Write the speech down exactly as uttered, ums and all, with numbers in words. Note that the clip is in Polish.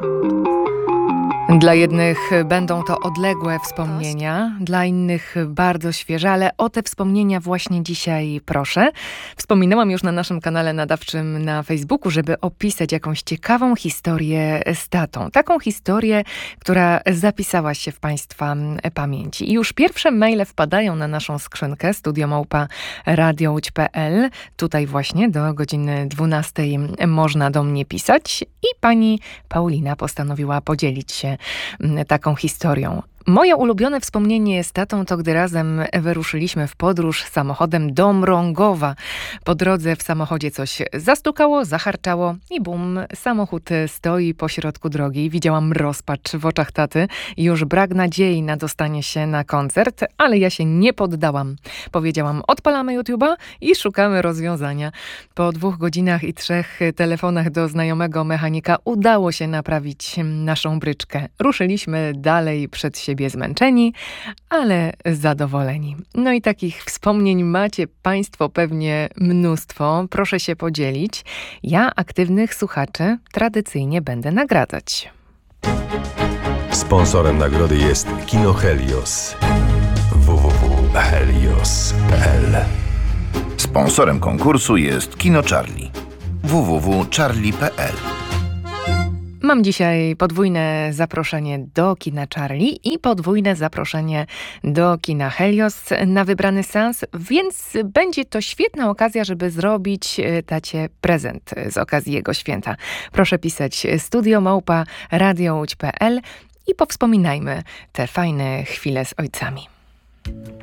Dla jednych będą to odległe wspomnienia, dla innych bardzo świeże, ale o te wspomnienia właśnie dzisiaj proszę. Wspominałam już na naszym kanale nadawczym na Facebooku, żeby opisać jakąś ciekawą historię z tatą. Taką historię, która zapisała się w Państwa pamięci. I już pierwsze maile wpadają na naszą skrzynkę studio małpa radio łódź kropka pe el. Tutaj właśnie do godziny dwunastej można do mnie pisać i pani Paulina postanowiła podzielić się taką historią. Moje ulubione wspomnienie z tatą to, gdy razem wyruszyliśmy w podróż samochodem do Mrągowa. Po drodze w samochodzie coś zastukało, zacharczało i bum, samochód stoi pośrodku drogi. Widziałam rozpacz w oczach taty. Już brak nadziei na dostanie się na koncert, ale ja się nie poddałam. Powiedziałam, odpalamy YouTube'a i szukamy rozwiązania. Po dwóch godzinach i trzech telefonach do znajomego mechanika udało się naprawić naszą bryczkę. Ruszyliśmy dalej przed siebie. Zmęczeni, ale zadowoleni. No i takich wspomnień macie Państwo pewnie mnóstwo. Proszę się podzielić. Ja aktywnych słuchaczy tradycyjnie będę nagradzać. Sponsorem nagrody jest Kino Helios. w w w kropka helios kropka pe el. Sponsorem konkursu jest Kino Charlie. w w w kropka charlie kropka pe el. Mam dzisiaj podwójne zaproszenie do kina Charlie i podwójne zaproszenie do kina Helios na wybrany seans, więc będzie to świetna okazja, żeby zrobić tacie prezent z okazji jego święta. Proszę pisać studio małpa radio łódź kropka pe el i powspominajmy te fajne chwile z ojcami.